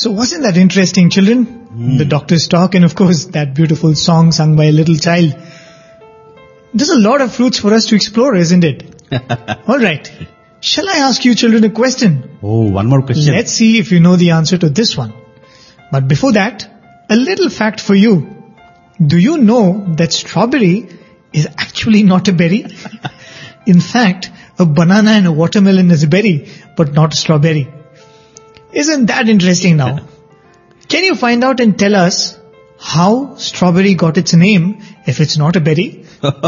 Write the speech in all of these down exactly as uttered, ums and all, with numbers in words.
So wasn't that interesting, children? Mm. The doctor's talk and of course that beautiful song sung by a little child. There's a lot of fruits for us to explore, isn't it? Alright. Shall I ask you children a question? Oh, one more question. Let's see if you know the answer to this one. But before that, a little fact for you. Do you know that strawberry is actually not a berry? In fact, a banana and a watermelon is a berry, but not a strawberry. Isn't that interesting now? Can you find out and tell us how strawberry got its name if it's not a berry?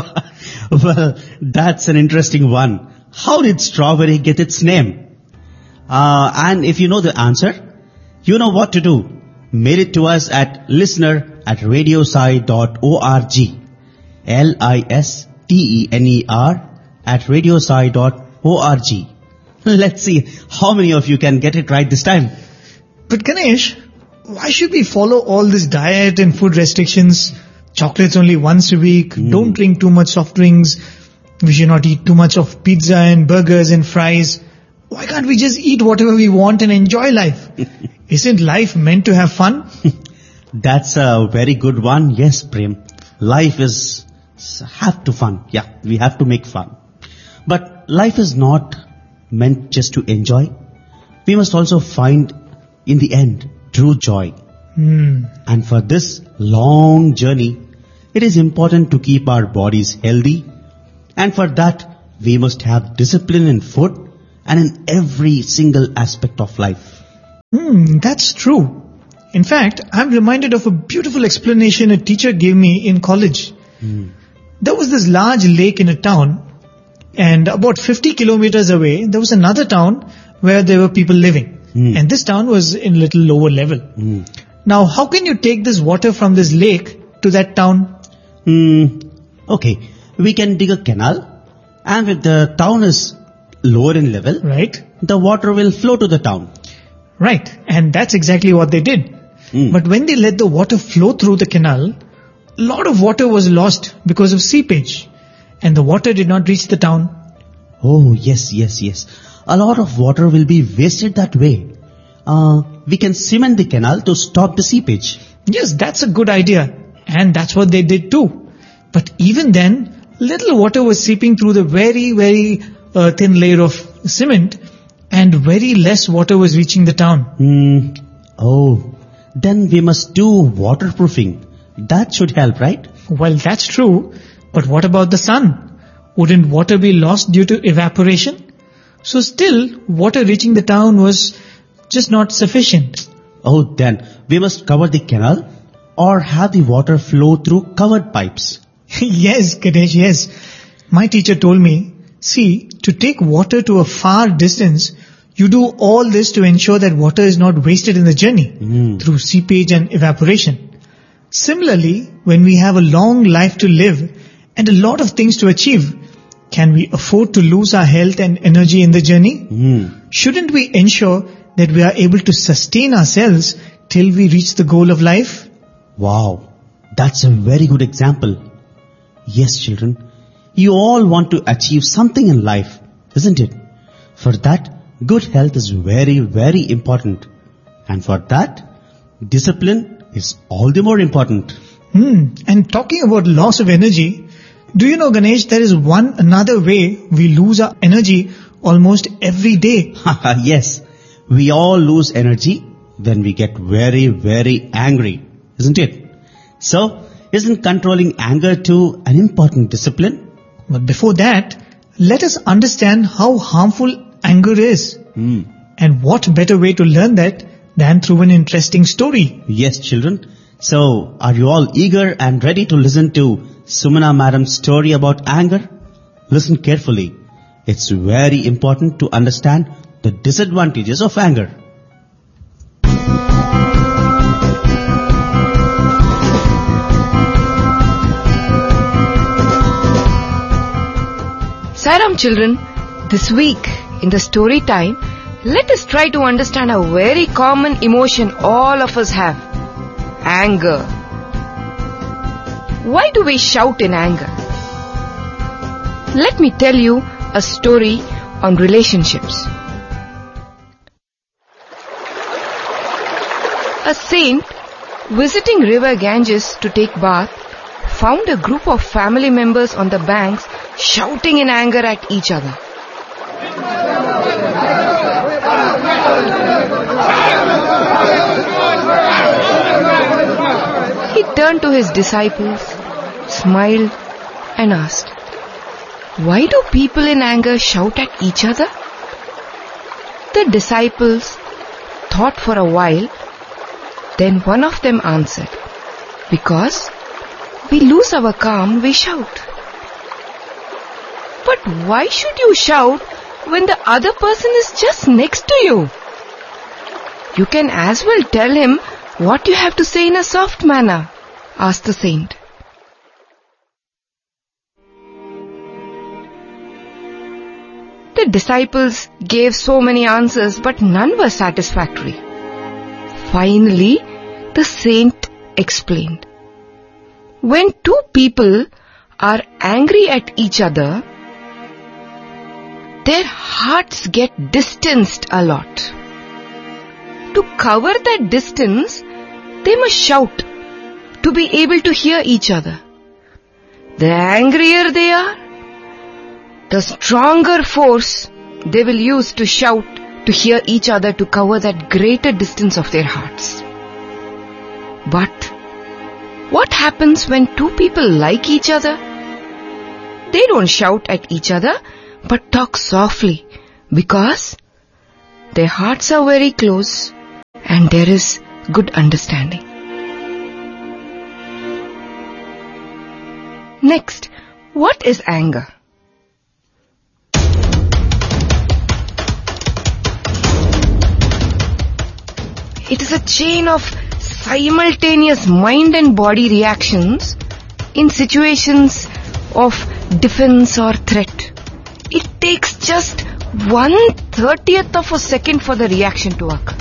Well, that's an interesting one. How did strawberry get its name? Uh, and if you know the answer, you know what to do. Mail it to us at listener at radiosai dot org. L I S T E N E R at radiosai dot org. Let's see how many of you can get it right this time. But Ganesh, why should we follow all this diet and food restrictions? Chocolates only once a week, mm. don't drink too much soft drinks, we should not eat too much of pizza and burgers and fries. Why can't we just eat whatever we want and enjoy life? Isn't life meant to have fun? That's a very good one. Yes, Prem. Life is have to fun. Yeah, we have to make fun. But life is not meant just to enjoy. We must also find, in the end, true joy. Mm. And for this long journey, it is important to keep our bodies healthy. And for that, we must have discipline in food and in every single aspect of life. Hmm, that's true. In fact, I'm reminded of a beautiful explanation a teacher gave me in college. Mm. There was this large lake in a town, and about fifty kilometers away, there was another town where there were people living. Mm. And this town was in a little lower level. Mm. Now, how can you take this water from this lake to that town? Mm, okay, we can dig a canal, and if the town is lower in level, right, the water will flow to the town. Right, and that's exactly what they did. Mm. But when they let the water flow through the canal, a lot of water was lost because of seepage, and the water did not reach the town. Oh, yes, yes, yes. A lot of water will be wasted that way. Uh, we can cement the canal to stop the seepage. Yes, that's a good idea. And that's what they did too. But even then, little water was seeping through the very, very uh, thin layer of cement, and very less water was reaching the town. Mm. Oh, then we must do waterproofing. That should help, right? Well, that's true. But what about the sun? Wouldn't water be lost due to evaporation? So still, water reaching the town was just not sufficient. Oh, then we must cover the canal or have the water flow through covered pipes. Yes, Ganesh, yes. My teacher told me, see, to take water to a far distance, you do all this to ensure that water is not wasted in the journey mm. through seepage and evaporation. Similarly, when we have a long life to live and a lot of things to achieve, can we afford to lose our health and energy in the journey? Mm. Shouldn't we ensure that we are able to sustain ourselves till we reach the goal of life? Wow, that's a very good example. Yes, children, you all want to achieve something in life, isn't it? For that, good health is very, very important. And for that, discipline is all the more important. Hmm. And talking about loss of energy, do you know, Ganesh, there is one another way we lose our energy almost every day. Yes, we all lose energy when we get very, very angry, isn't it? So, isn't controlling anger too an important discipline? But before that, let us understand how harmful anger is. Mm. And what better way to learn that than through an interesting story? Yes, children. So, are you all eager and ready to listen to Sumana Madam's story about anger? Listen carefully. It's very important to understand the disadvantages of anger. Sairam children, this week in the story time, let us try to understand a very common emotion all of us have. Anger. Why do we shout in anger? Let me tell you a story on relationships. saint, visiting river Ganges to take bath, found a group of family members on the banks shouting in anger at each other. He turned to his disciples, smiled and asked, "Why do people in anger shout at each other?" The disciples thought for a while. Then one of them answered, "Because we lose our calm, we shout." "But why should you shout when the other person is just next to you? You can as well tell him what you have to say in a soft manner," asked the saint. The disciples gave so many answers, but none were satisfactory. Finally, the saint explained, "When two people are angry at each other, their hearts get distanced a lot. To cover that distance, they must shout to be able to hear each other. The angrier they are, the stronger force they will use to shout to hear each other to cover that greater distance of their hearts. But what happens when two people like each other? They don't shout at each other, but talk softly, because their hearts are very close and there is good understanding." Next, what is anger? It is a chain of simultaneous mind and body reactions in situations of defense or threat. It takes just one thirtieth of a second for the reaction to occur.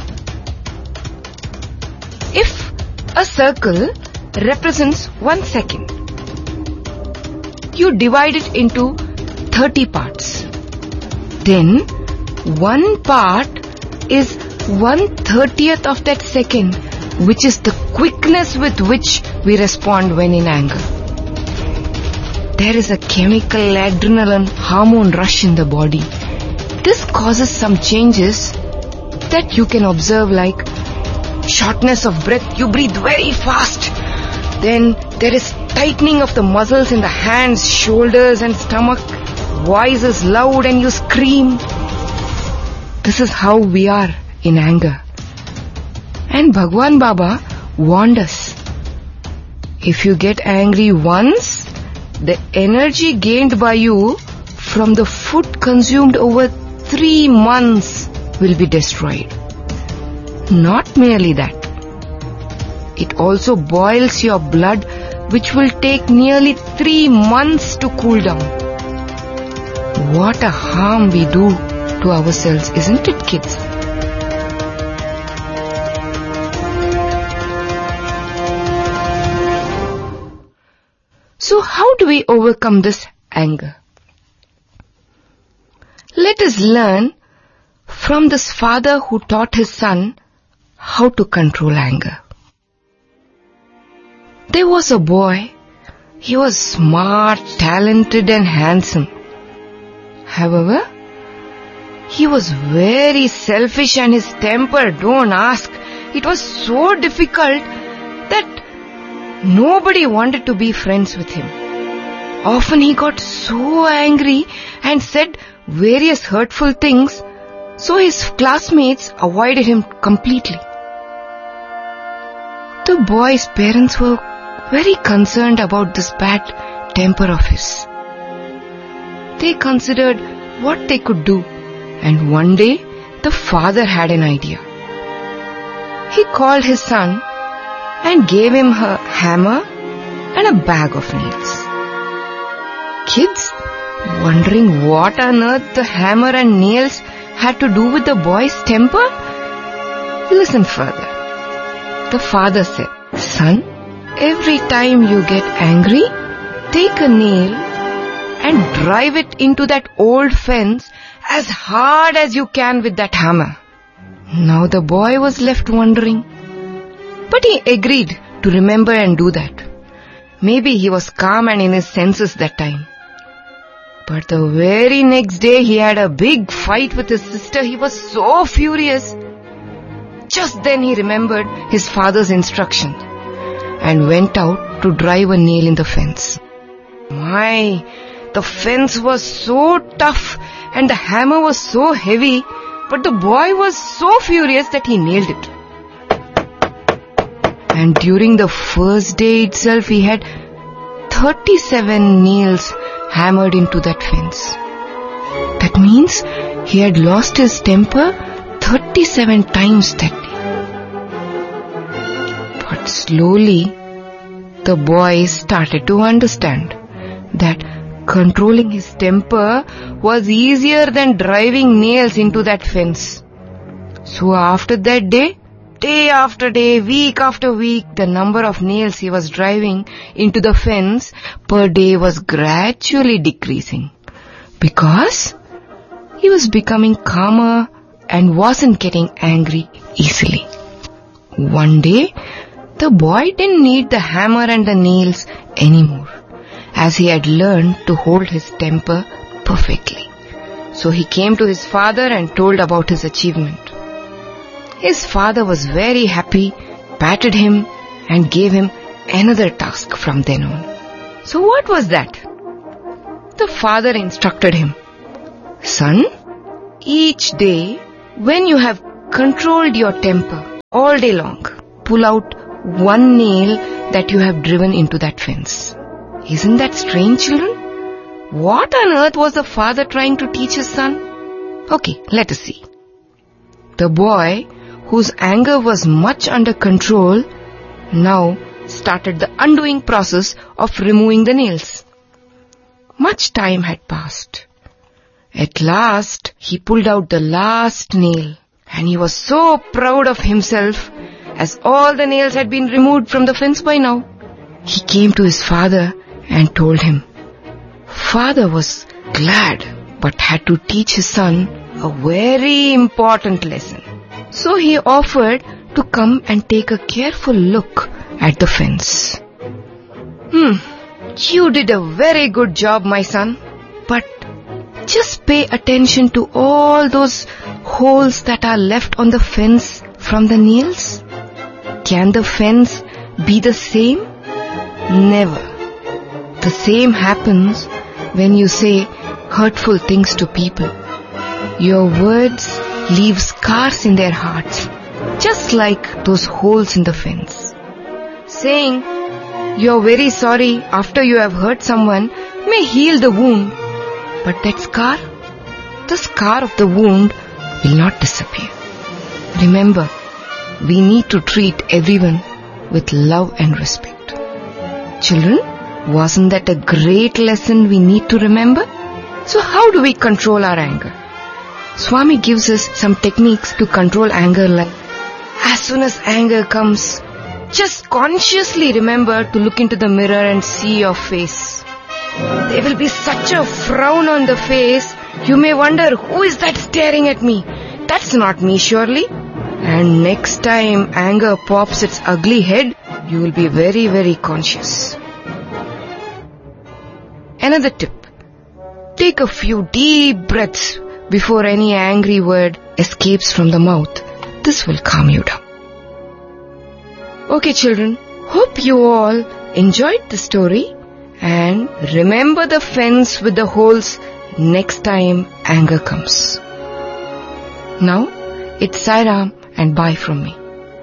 If a circle represents one second, you divide it into thirty parts. Then one part is one thirtieth of that second, which is the quickness with which we respond when in anger. There is a chemical adrenaline hormone rush in the body. This causes some changes that you can observe, like shortness of breath. You breathe very fast. Then there is tightening of the muscles in the hands, shoulders and stomach. Voice is loud and you scream. This is how we are in anger. And Bhagwan Baba warned us, if you get angry once, the energy gained by you from the food consumed over three months will be destroyed. Not merely that, it also boils your blood, which will take nearly three months to cool down. What a harm we do to ourselves, isn't it, kids? So how do we overcome this anger? Let us learn from this father who taught his son how to control anger. There was a boy. He was smart, talented and handsome. However, he was very selfish and his temper, don't ask. It was so difficult that nobody wanted to be friends with him. Often he got so angry and said various hurtful things, so his classmates avoided him completely. The boy's parents were very concerned about this bad temper of his. They considered what they could do, and one day the father had an idea. He called his son and gave him a hammer and a bag of nails. Kids, wondering what on earth the hammer and nails had to do with the boy's temper? Listen further. The father said, "Son, every time you get angry, take a nail and drive it into that old fence as hard as you can with that hammer." Now the boy was left wondering, But he agreed to remember and do that. Maybe he was calm and in his senses that time. But the very next day he had a big fight with his sister. He was so furious. Just then he remembered his father's instruction and went out to drive a nail in the fence. My, the fence was so tough and the hammer was so heavy, but the boy was so furious that he nailed it. And during the first day itself, he had thirty-seven nails hammered into that fence. That means he had lost his temper thirty-seven times that day. But slowly, the boy started to understand that controlling his temper was easier than driving nails into that fence. So after that day, day after day, week after week, the number of nails he was driving into the fence per day was gradually decreasing, because he was becoming calmer and wasn't getting angry easily. One day, the boy didn't need the hammer and the nails anymore, as he had learned to hold his temper perfectly. So he came to his father and told about his achievement. His father was very happy, patted him and gave him another task from then on. So what was that? The father instructed him, "Son, each day when you have controlled your temper all day long, pull out one nail that you have driven into that fence." Isn't that strange, children? What on earth was the father trying to teach his son? Okay, let us see. The boy, whose anger was much under control, now started the undoing process of removing the nails. Much time had passed. At last, he pulled out the last nail, and he was so proud of himself, as all the nails had been removed from the fence by now. He came to his father and told him. Father was glad, but had to teach his son a very important lesson. So he offered to come and take a careful look at the fence. Hmm, you did a very good job, my son. But just pay attention to all those holes that are left on the fence from the nails. Can the fence be the same? Never. The same happens when you say hurtful things to people. Your words leave scars in their hearts, just like those holes in the fence. Saying you're very sorry after you have hurt someone may heal the wound, but that scar, the scar of the wound, will not disappear. Remember, we need to treat everyone with love and respect. Children, wasn't that a great lesson we need to remember? So how do we control our anger? Swami gives us some techniques to control anger, like as soon as anger comes, just consciously remember to look into the mirror and see your face. There will be such a frown on the face, you may wonder, who is that staring at me? That's not me, surely. And next time anger pops its ugly head, you will be very, very conscious. Another tip. Take a few deep breaths before any angry word escapes from the mouth. This will calm you down. Okay, children, hope you all enjoyed the story and remember the fence with the holes next time anger comes. Now, it's Sai Ram and bye from me.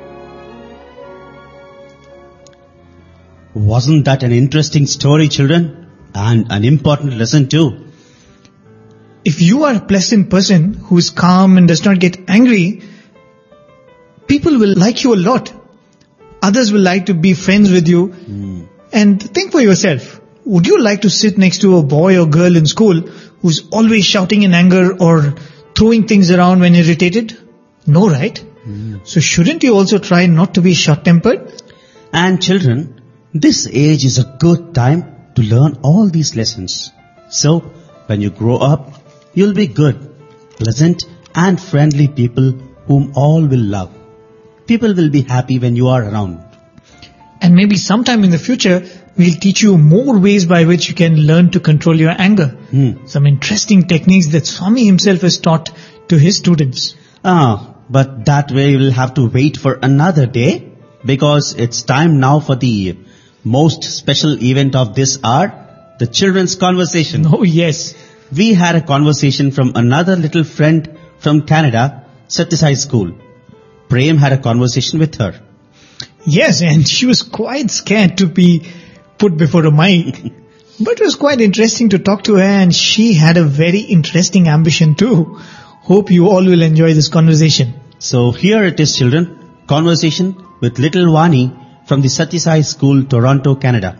Wasn't that an interesting story, children? And an important lesson too. If you are a pleasant person who is calm and does not get angry, people will like you a lot. Others will like to be friends with you. Mm. And think for yourself, would you like to sit next to a boy or girl in school who's always shouting in anger or throwing things around when irritated? No, right? Mm. So shouldn't you also try not to be short-tempered? And children, this age is a good time to learn all these lessons. So, when you grow up, you'll be good, pleasant and friendly people whom all will love. People will be happy when you are around. And maybe sometime in the future, we'll teach you more ways by which you can learn to control your anger. Hmm. Some interesting techniques that Swami himself has taught to his students. Ah, but that way we'll have to wait for another day, because it's time now for the most special event of this hour, the children's conversation. Oh yes. We had a conversation from another little friend from Canada, Satyasai School. Prem had a conversation with her. Yes, and she was quite scared to be put before a mic. But it was quite interesting to talk to her, and she had a very interesting ambition too. Hope you all will enjoy this conversation. So here it is, children. Conversation with little Vani from the Satyasai School, Toronto, Canada.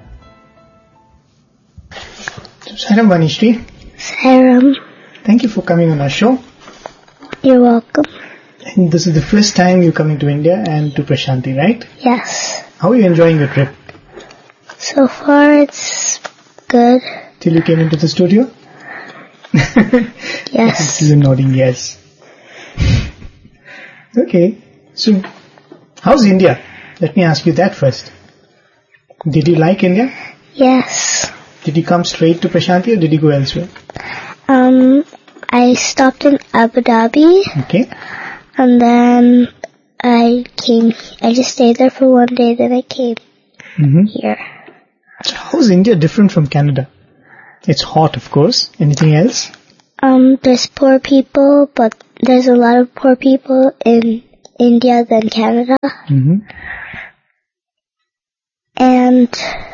Saram Vanishri, Saram, thank you for coming on our show. you're welcome. And this is the first time you're coming to India and to Prashanti, right? Yes. How are you enjoying your trip? So far it's good. Till you came into the studio? Yes. You're nodding yes. Okay. So, how's India? Let me ask you that first. Did you like India? Yes. Did you come straight to Prashanti or did you go elsewhere? Um, I stopped in Abu Dhabi Okay. and then I came, I just stayed there for one day, then I came Mm-hmm. here. So how's India different from Canada? It's hot, of course. Anything else? Um, there's poor people, but there's a lot of poor people in India than Canada. Mm-hmm. And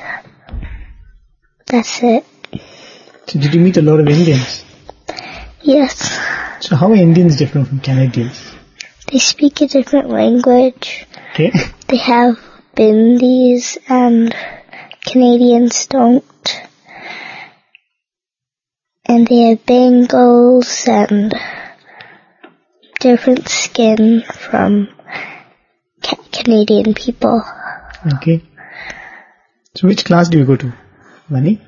that's it. So did you meet a lot of Indians? Yes. So how are Indians different from Canadians? They speak a different language. Okay. They have bindis and Canadians don't. And they have bangles and different skin from ca- Canadian people. Okay. So which class do you go to, Vani?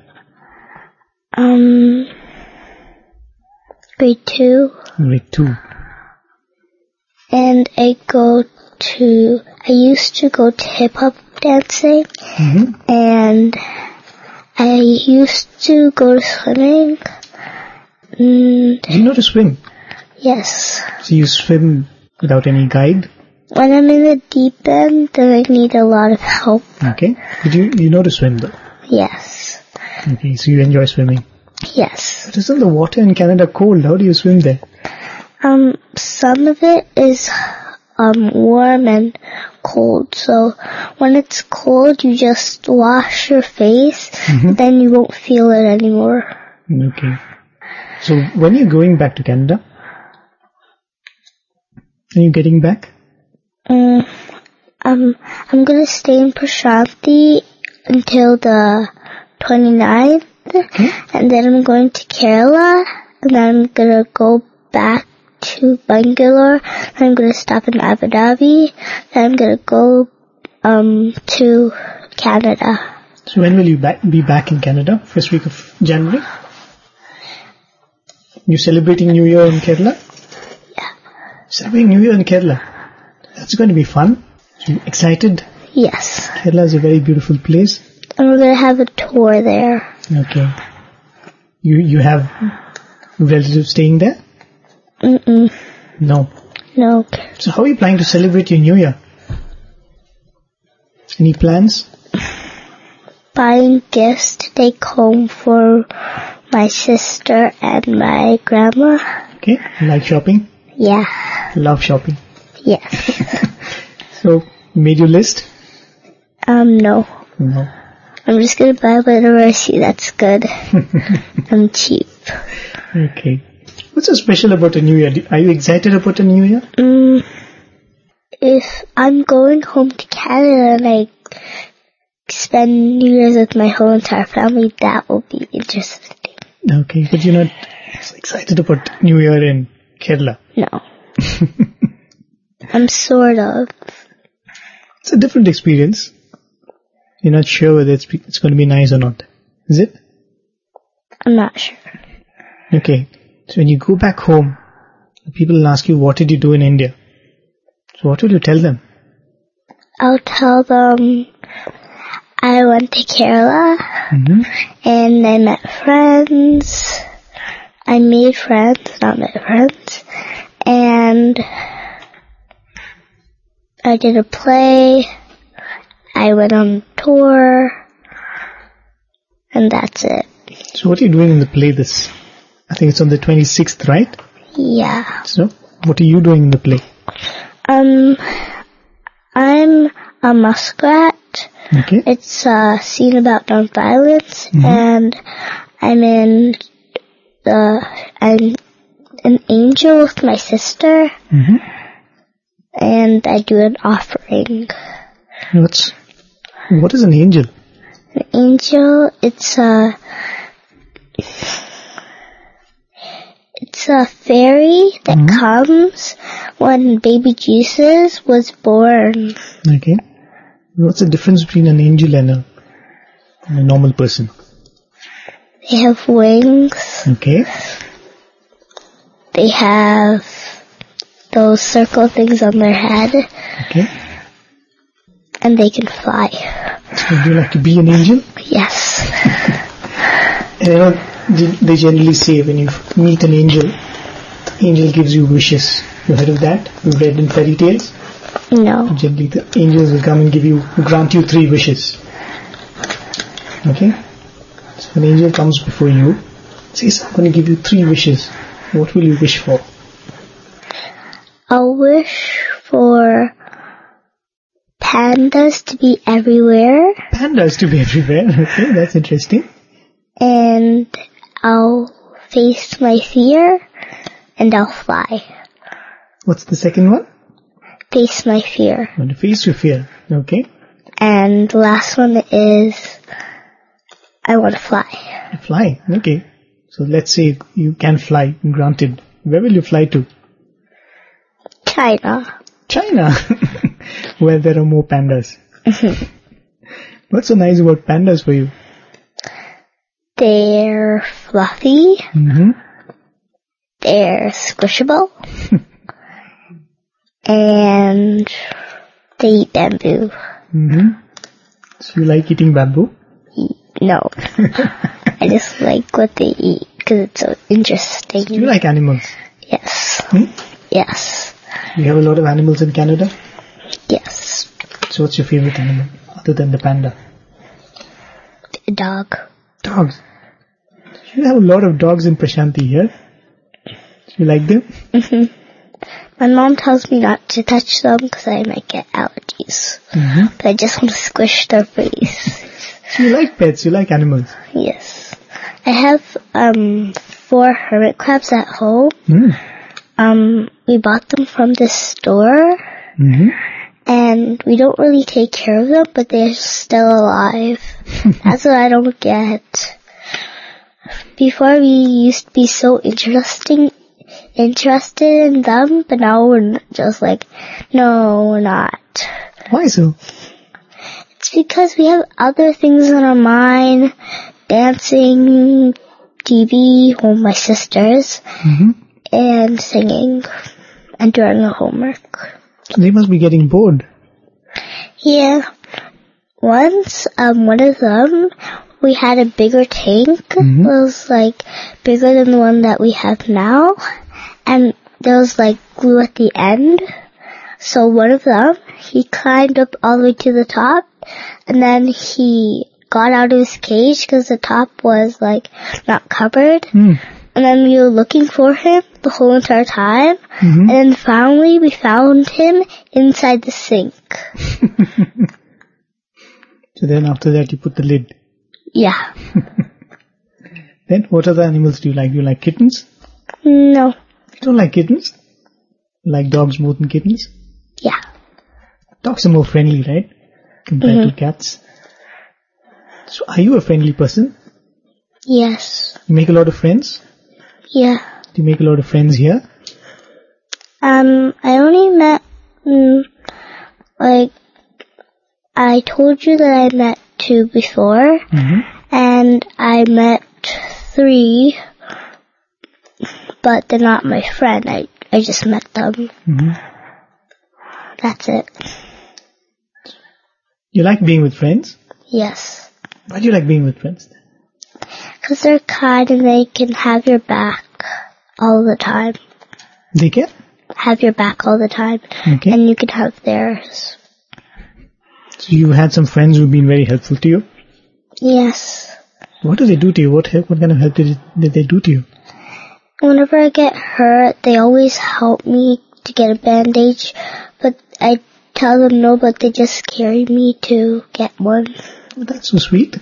Um, grade two. Grade two. And I go to, I used to go to hip hop dancing. Mm-hmm. And I used to go to swimming. Mm, Do you know to swim? yes. So you swim without any guide? When I'm in the deep end, then I need a lot of help. Okay. But you, you know to swim though? Yes. Okay, so you enjoy swimming. Yes. But isn't the water in Canada cold? How do you swim there? Um, some of it is um warm and cold. So when it's cold, you just wash your face, Mhm. then you won't feel it anymore. Okay. So when you're going back to Canada? Are you getting back? Um, um, I'm gonna stay in Prashanti until the twenty-ninth, Okay. and then I'm going to Kerala, and then I'm gonna go back to Bangalore, and I'm gonna stop in Abu Dhabi, then I'm gonna go um to Canada. So when will you back, be back in Canada? First week of January? You celebrating New Year in Kerala? Yeah. Celebrating New Year in Kerala. That's going to be fun. So you excited? Yes. Kerala is a very beautiful place. And we're gonna have a tour there. Okay. You you have relatives staying there? Mm-mm. No. No. So how are you planning to celebrate your New Year? Any plans? Buying gifts to take home for my sister and my grandma. Okay. Like shopping? Yeah. Love shopping. Yes. So, made your list? um, no. No. I'm just gonna buy whatever I see that's good. I'm cheap. Okay. What's so special about a New Year? Are you excited about a New Year? Mm, if I'm going home to Canada and I spend New Year's with my whole entire family, that will be interesting. Okay, but you're not excited about New Year in Kerala? No. I'm sort of. It's a different experience. You're not sure whether it's, it's going to be nice or not. Is it? I'm not sure. Okay. So when you go back home, people will ask you, what did you do in India? So what will you tell them? I'll tell them I went to Kerala Mm-hmm. and I met friends. I made friends, not met friends. And I did a play. I went on tour. And that's it. So what are you doing in the play this? I think it's on the twenty-sixth, right? Yeah. So what are you doing in the play? Um, I'm a muskrat. Okay. It's a scene about nonviolence, Mhm. and I'm in the I'm an angel with my sister, Mm-hmm. and I do an offering. What's, what is an angel? An angel, it's a it's a fairy that Mhm. comes when baby Jesus was born. Okay. What's the difference between an angel and a, and a normal person? They have wings. Okay. They have those circle things on their head, Okay. and they can fly. So would you like to be an angel? Yes. And you know, they- they generally say when you meet an angel, the angel gives you wishes. You heard of that? You've read in fairy tales? No. Generally the angels will come and give you, grant you three wishes. Okay? So an angel comes before you, says, I'm going to give you three wishes. What will you wish for? I'll wish for pandas to be everywhere, Pandas to be everywhere. Okay, that's interesting. and I'll face my fear, and I'll fly. What's the second one? Face my fear. Want to face your fear. Okay. And the last one is I want to fly. Fly. Okay. So let's say you can fly, granted. Where will you fly to? China. China, where there are more pandas. What's so nice about pandas for you? They're fluffy. Mm-hmm. They're squishable. And they eat bamboo. Mm-hmm. So you like eating bamboo? No. I just like what they eat because it's so interesting. Do you like animals? Yes. Hmm? Yes. You have a lot of animals in Canada? Yes. So what's your favorite animal other than the panda? A dog. Dogs. You have a lot of dogs in Prashanti here. Do you like them? Mm-hmm. My mom tells me not to touch them because I might get allergies. Mm-hmm. But I just want to squish their face. So you like pets, you like animals. Yes. I have um four hermit crabs at home. Mm. Um, we bought them from this store, Mm-hmm. and we don't really take care of them, but they're still alive. That's what I don't get. Before we used to be so interesting, interested in them, but now we're just like, no, we're not. Why so? It's because we have other things on our mind, dancing, T V, well, my sisters, Mm-hmm. and singing, and doing our homework. So they must be getting bored. Yeah. Once, um, one of them, we had a bigger tank. Mhm. It was, like, bigger than the one that we have now. And there was, like, glue at the end. So one of them, he climbed up all the way to the top. And then he got out of his cage because the top was, like, not covered. Mm. And then we were looking for him the whole entire time. Mm-hmm. And then finally we found him inside the sink. So then after that you put the lid. Yeah. Then what other animals do you like? Do you like kittens? No. You don't like kittens? You like dogs more than kittens? Yeah. Dogs are more friendly, right? Compared Mhm. to cats. So are you a friendly person? Yes. You make a lot of friends? Yeah. Do you make a lot of friends here? Um, I only met, mm, like, I told you that I met two before, Mm-hmm. and I met three, but they're not my friend. I, I just met them. Mm-hmm. That's it. You like being with friends? Yes. Why do you like being with friends? Because they're kind and they can have your back all the time. They can? Have your back all the time. Okay. And you can have theirs. So you had some friends who've been very helpful to you? Yes. What do they do to you? What help? What kind of help did, it, did they do to you? Whenever I get hurt, they always help me to get a bandage. But I tell them no, but they just carry me to get one. Oh, that's so sweet.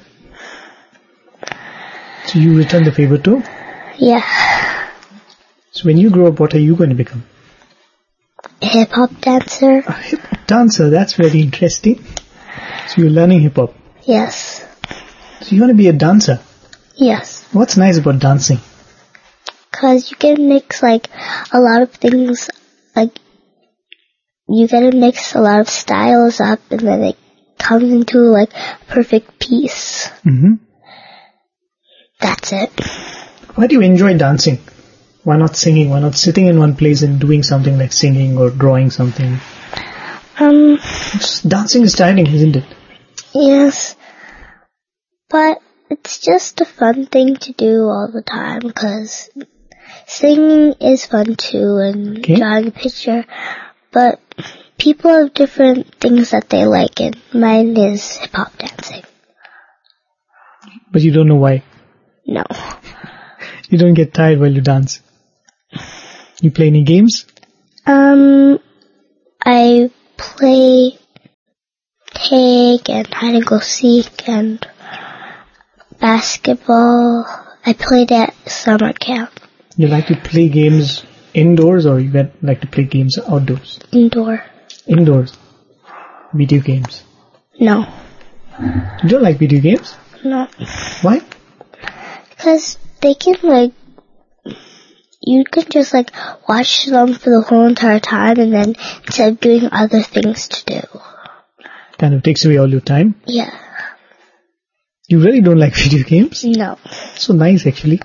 So you return the favor too? Yeah. So when you grow up, what are you going to become? A hip-hop dancer. A hip-hop dancer. That's very interesting. So you're learning hip-hop. Yes. So you want to be a dancer? Yes. What's nice about dancing? Because you can mix, like, a lot of things, like, you gotta mix a lot of styles up, and then it comes into, like, a perfect piece. Mm-hmm. That's it. Why do you enjoy dancing? Why not singing? Why not sitting in one place and doing something like singing or drawing something? Um, Just dancing is tiring, isn't it? yes. But it's just a fun thing to do all the time, because singing is fun too, and Okay. drawing a picture. But people have different things that they like, and mine is hip-hop dancing. But you don't know why. No. You don't get tired while you dance. You play any games? Um, I play tag and hide and go seek and basketball. I played at summer camp. You like to play games indoors or you like to play games outdoors? Indoor. Indoors. Video games. No. You don't like video games? No. Why? Because they can, like, you can just, like, watch them for the whole entire time, and then instead of doing other things to do. Kind of takes away all your time. Yeah. You really don't like video games? No. So nice, actually.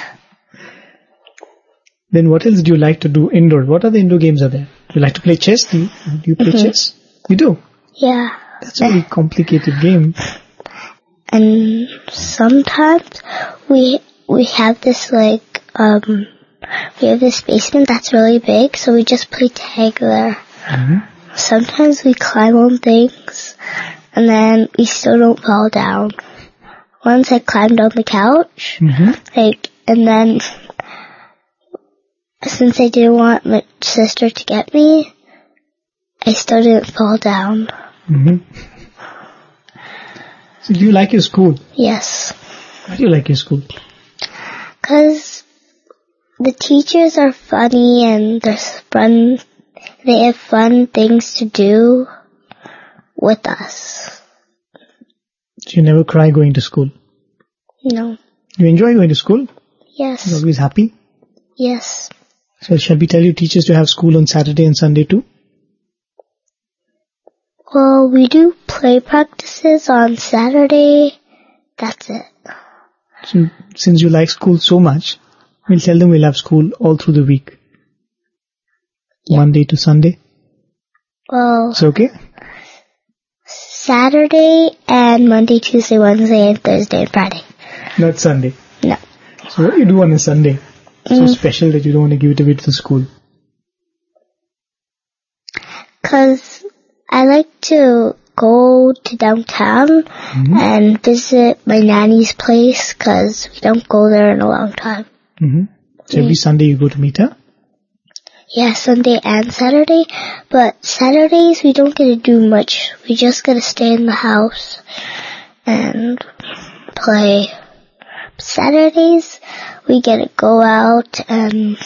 Then what else do you like to do indoors? What other indoor games are there? You like to play chess? Do you, do you play Mhm. chess? You do? Yeah. That's a very complicated game. And sometimes we we have this, like, um, we have this basement that's really big, so we just play tag there. Mm-hmm. Sometimes we climb on things, and then we still don't fall down. Once I climbed on the couch, Mm-hmm. like, and then since I didn't want my sister to get me, I still didn't fall down. Mm-hmm. So do you like your school? Yes. Why do you like your school? Because the teachers are funny and there's fun, they have fun things to do with us. So you never cry going to school? No. You enjoy going to school? You're Yes. always happy? Yes. So shall we tell you teachers to have school on Saturday and Sunday too? Well, we do play practices on Saturday. That's it. So since you like school so much, we'll tell them we'll have school all through the week. Yeah. Monday to Sunday. Well, It's okay? Saturday and Monday, Tuesday, Wednesday, and Thursday and Friday. Not Sunday. No. So what do you do on a Sunday? So Mm. special that you don't want to give it away to the school. Because I like to go to downtown Mm-hmm. and visit my nanny's place because we don't go there in a long time. Mm-hmm. So every Sunday you go to meet her? Yeah, Sunday and Saturday, but Saturdays we don't get to do much. We just get to stay in the house and play. Saturdays we get to go out and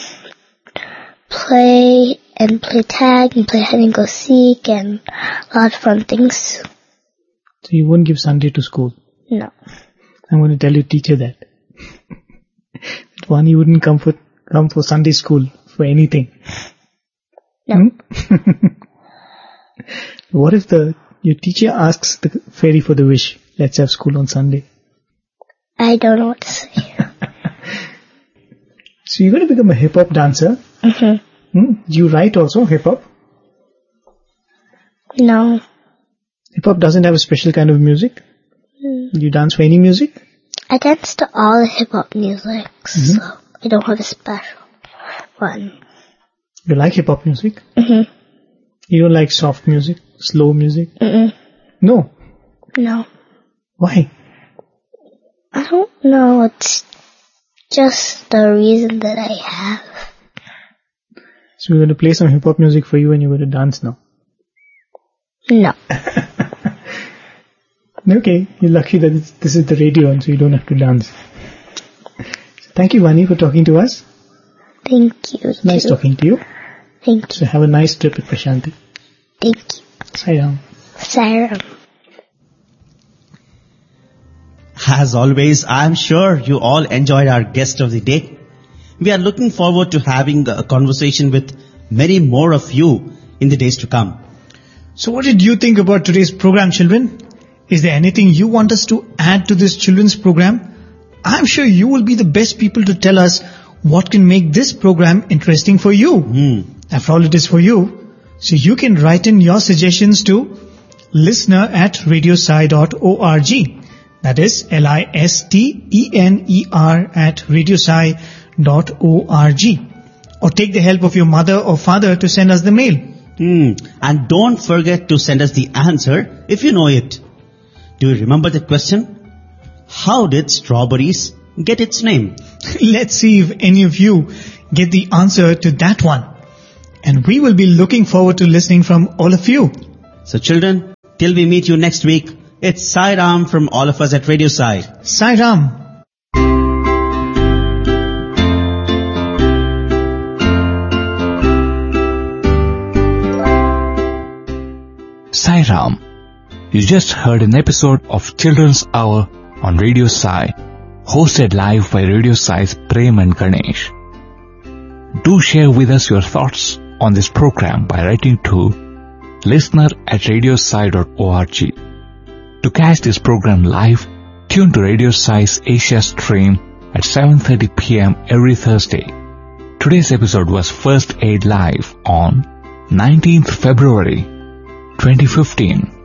play and play tag and play hide and go seek and a lot of fun things. So you won't give Sunday to school. No. I'm going to tell your teacher that. That one, you wouldn't come for, come for Sunday school for anything. No. Hmm? What if the your teacher asks the fairy for the wish? Let's have school on Sunday. I don't know what to say. So you're going to become a hip-hop dancer. Mm-hmm. Hmm? Do you write also hip-hop? No. Hip-hop doesn't have a special kind of music? Mm. Do you dance for any music? I dance to all the hip-hop music, Mm-hmm. so I don't have a special one. You like hip-hop music? Mm-hmm. You don't like soft music, slow music? Mm-mm. No. No. Why? I don't know. It's just the reason that I have. So we're going to play some hip-hop music for you and you're going to dance now. No. Okay, you're lucky that it's, this is the radio and so you don't have to dance. So thank you, Vani, for talking to us. Thank you. It's nice too. talking to you. Thank you. So have a nice trip at Prashanti. Thank you. Sai Ram. Sarah. As always, I'm sure you all enjoyed our guest of the day. We are looking forward to having a conversation with many more of you in the days to come. So what did you think about today's program, children? Is there anything you want us to add to this children's program? I'm sure you will be the best people to tell us what can make this program interesting for you. Hmm. After all, it is for you. So you can write in your suggestions to listener at radiosci dot org. That is L I S T E N E R at radiosci dot org. Or take the help of your mother or father to send us the mail. Hmm. And don't forget to send us the answer if you know it. Do you remember the question? How did strawberries get its name? Let's see if any of you get the answer to that one. And we will be looking forward to listening from all of you. So children, till we meet you next week, it's Sai Ram from all of us at Radio Sai. Sai Ram. Sai Ram. You just heard an episode of Children's Hour on Radio Sai, hosted live by Radio Sai's Prem and Ganesh. Do share with us your thoughts on this program by writing to listener at radiosci dot org. To catch this program live, tune to Radio Sai's Asia stream at seven thirty p.m. every Thursday. Today's episode was first aired live on nineteenth February twenty fifteen.